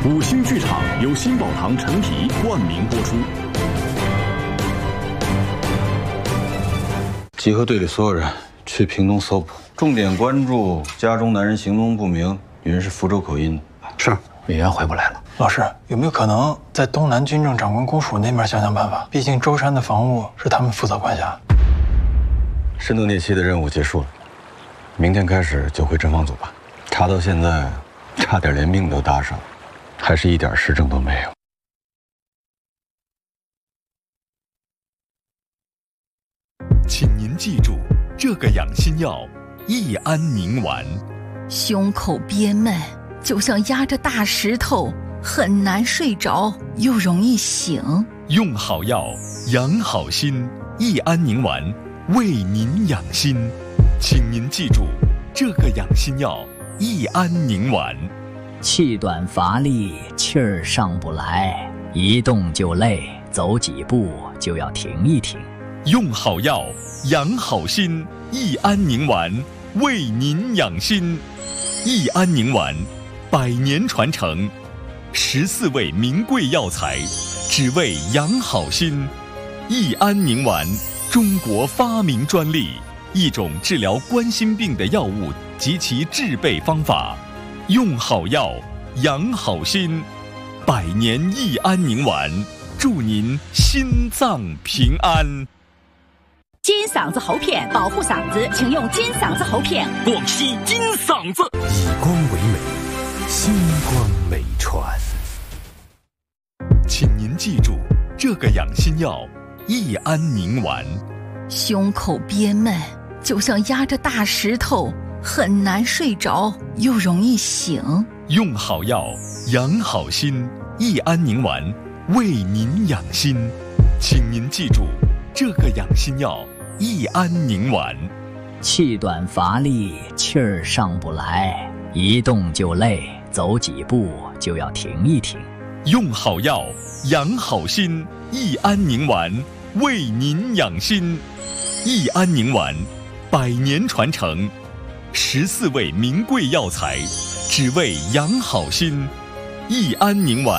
五星剧场由新宝堂陈皮冠名播出。 集合队里所有人去屏东搜捕，重点关注家中男人行踪不明，女人是福州口音。 是， 委员回不来了。 老师，有没有可能在东南军政长官公署那边想想办法？毕竟舟山的防务是他们负责管辖。 深度猎期的任务结束了，明天开始就回侦防组吧。查到现在，差点连命都搭上，还是一点实证都没有。 请您记住，这个养心药益安宁丸。 胸口憋闷，就像压着大石头，很难睡着，又容易醒。 用好药，养好心，益安宁丸为您养心。请您记住，这个养心药益安宁丸。 气短乏力，气儿上不来，一动就累，走几步就要停一停。 用好药，养好心，益安宁丸为您养心。益安宁丸100年传承，14味名贵药材，只为养好心。益安宁丸，中国发明专利，一种治疗冠心病的药物及其制备方法。用好药，养好心，100年益安宁丸，祝您心脏平安。 金嗓子喉片保护嗓子，请用金嗓子喉片。 广西金嗓子， 以光为美，星光美传。 请您记住，这个养心药益安宁丸。 胸口憋闷，就像压着大石头，很难睡着，又容易醒。 用好药，养好心，益安宁丸为您养心。请您记住，这个养心药益安宁丸。 气短乏力，气儿上不来，一动就累，走几步就要停一停。 用好药，养好心，益安宁丸为您养心。益安宁丸100年传承，14味名贵药材，只为养好心。益安宁丸。